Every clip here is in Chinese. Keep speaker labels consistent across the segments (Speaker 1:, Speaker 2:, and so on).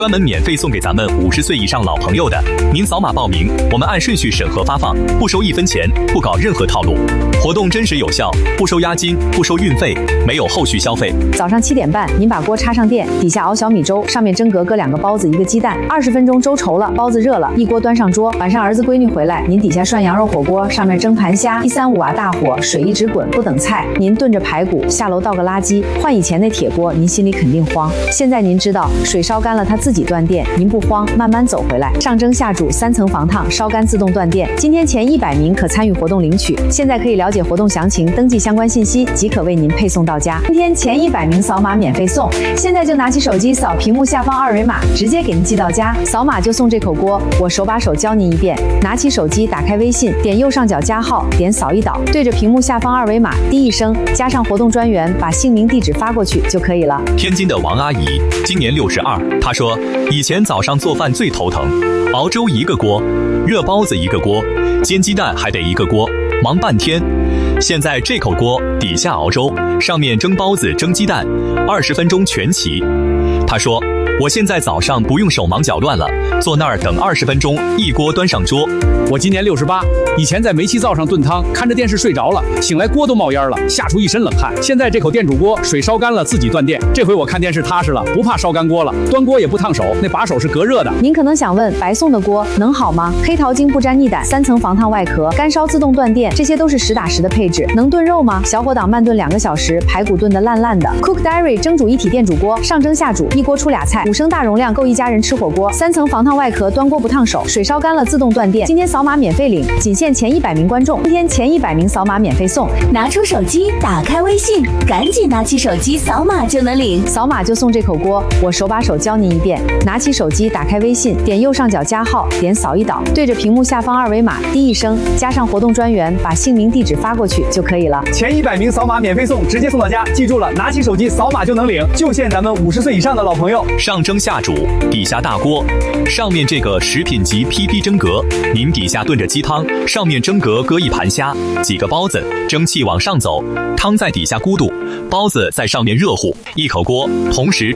Speaker 1: 专门免费送给咱们50岁以上老朋友的，您扫码报名，我们按顺序审核发放，不收1分钱，不搞任何套路。活动真实有效，不收押金，不收运费，没有后续消费。
Speaker 2: 早上7点半，您把锅插上电，底下熬小米粥，上面蒸格2个包子1个鸡蛋，20分钟粥稠了，包子热了，一锅端上桌。晚上儿子闺女回来，您底下涮羊肉火锅，上面蒸盘虾，135瓦大火，水一直滚，不等菜，您炖着排骨，下楼倒个垃圾。换以前那铁锅，您心里肯定慌。现在您知道，水烧干了它自己断电，您不慌，慢慢走回来。上蒸下煮3层防烫，烧干自动断电。今天前100名可参与活动领取，现在可以了解活动详情，登记相关信息即可为您配送到家。今天前100名扫码免费送，现在就拿起手机扫屏幕下方2维码，直接给您寄到家。扫码就送这口锅，我手把手教您一遍。拿起手机，打开微信，点右上角加号，点扫一导，对着屏幕下方2维码，滴一声，加上活动专员，把姓名地址发过去就可以了。
Speaker 1: 天津的王阿姨今年62，她说以前早上做饭最头疼，熬粥1个锅，热包子1个锅，煎鸡蛋还得1个锅，忙半天。现在这口锅底下熬粥，上面蒸包子蒸鸡蛋，20分钟全齐。她说我现在早上不用手忙脚乱了，坐那儿等20分钟，一锅端上桌。
Speaker 3: 我今年68，以前在煤气灶上炖汤，看着电视睡着了，醒来锅都冒烟了，吓出一身冷汗。现在这口电煮锅，水烧干了自己断电，这回我看电视踏实了，不怕烧干锅了，端锅也不烫手，那把手是隔热的。
Speaker 2: 您可能想问，白送的锅能好吗？黑桃精不沾腻胆，3层防烫外壳，干烧自动断电，这些都是实打实的配置。能炖肉吗？小火档慢炖2个小时，排骨炖得烂烂的。Cook Diary 蒸煮一体电煮锅，上蒸下煮，一锅出俩菜，5升大容量够一家人吃火锅，3层防烫外壳，端锅不烫手，水烧干了自动断电。今天扫码免费领，仅限前100名观众，今天前100名扫码免费送。
Speaker 4: 拿出手机，打开微信，赶紧拿起手机扫码就能领，
Speaker 2: 扫码就送这口锅，我手把手教您一遍。拿起手机，打开微信，点右上角加号，点扫一导，对着屏幕下方2维码，滴一声，加上活动专员，把姓名地址发过去就可以了。
Speaker 5: 前100名扫码免费送，直接送到家。记住了，拿起手机扫码就能领，就限咱们50岁以上的老朋友。
Speaker 1: 上蒸下煮，底下大锅，上面这个食品级 PP 蒸格，您底下炖着鸡汤，上面蒸格搁一盘虾，几个包子，蒸汽往上走，汤在底下咕嘟，包子在上面热乎，一口锅同时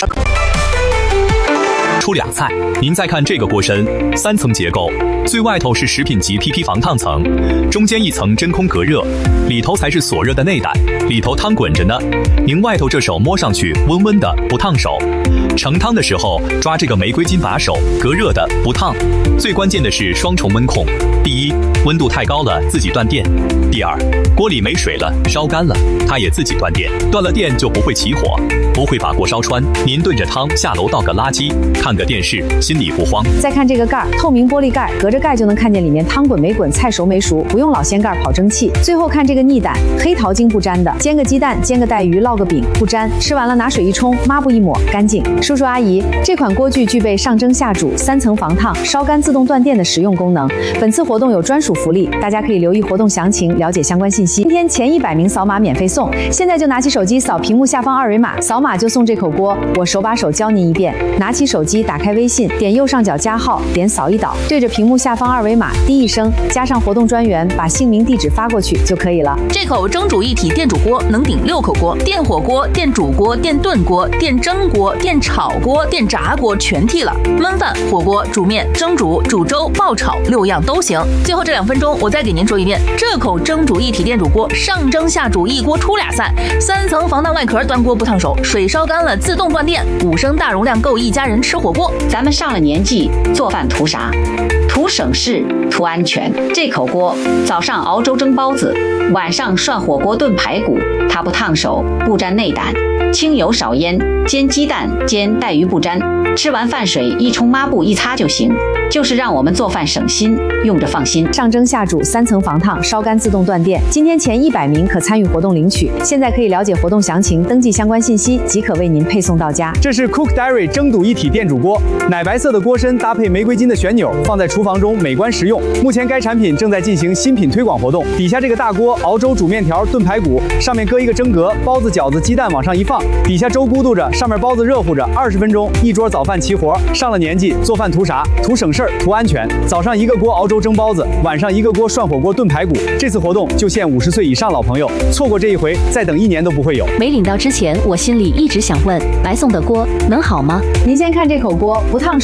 Speaker 1: 出俩菜。您再看这个锅身，3层结构，最外头是食品级 PP 防烫层，中间一层真空隔热，里头才是锁热的内胆，里头汤滚着呢。您外头这手摸上去温温的，不烫手。盛汤的时候抓这个玫瑰金把手，隔热的，不烫。最关键的是双重温控，第一，温度太高了自己断电；第二，锅里没水了，烧干了，它也自己断电。断了电就不会起火，不会把锅烧穿。您炖着汤下楼倒个垃圾，看个电视，心里不慌。
Speaker 2: 再看这个盖儿，透明玻璃盖，隔着盖就能看见里面汤滚没滚，菜熟没熟，不用老掀盖跑蒸汽。最后看这个腻胆，黑桃精不沾的，煎个鸡蛋，煎个带鱼，烙个饼不沾，吃完了拿水一冲，抹布一抹，干净。叔叔阿姨，这款锅具具备上蒸下煮、3层防烫、烧干自动断电的实用功能。本次活动有专属福利，大家可以留意活动详情，了解相关信息。今天前100名扫码免费送，现在就拿起手机扫屏幕下方2维码，扫码就送这口锅，我手把手教您一遍。拿起手机，打开微信，点右上角加号，点扫一导，对着屏幕下方2维码，滴一声，加上活动专员，把姓名地址发过去就可以了。
Speaker 6: 这口蒸煮一体电煮锅能顶6口锅，电火锅、电煮锅、电炖锅、电蒸锅、电炒锅、电炸锅全替了，焖饭、火锅、煮面、蒸煮、煮粥、爆炒6样都行。最后这2分钟，我再给您说一遍，这口蒸煮一体电煮锅上蒸下煮，一锅出俩菜，3层防烫外壳，端锅不烫手，水烧干了自动断电，5升大容量够一家人吃火锅。
Speaker 7: 咱们上了年纪，做饭图啥？图省事，图安全。这口锅早上熬粥蒸包子，晚上涮火锅炖排骨，它不烫手，不沾内胆，清油少烟，煎鸡蛋煎带鱼不沾，吃完饭水一冲抹布一擦就行，就是让我们做饭省心，用着放心。
Speaker 2: 上蒸下煮3层防烫，烧干自动断电。今天前100名可参与活动领取，现在可以了解活动详情，登记相关信息即可为您配送到家。
Speaker 5: 这是 Cook Diary 蒸煮一体电煮锅，奶白色的锅身搭配玫瑰金的旋钮，放在厨房中美观实用。目前该产品正在进行新品推广活动。底下这个大锅熬粥、煮面条、炖排骨，上面搁一个蒸格，包子、饺子、鸡蛋往上一放， 底下粥咕嘟着，上面包子热乎着，20分钟一桌早饭齐活。上了年纪，做饭图啥？图省事儿，图安全。早上一个锅熬粥蒸包子，晚上一个锅涮火锅炖排骨。这次活动就限50岁以上老朋友，错过这一回，再等1年都不会有。
Speaker 8: 没领到之前，我心里一直想问，白送的锅能好吗？
Speaker 2: 您先看这口锅，不烫手。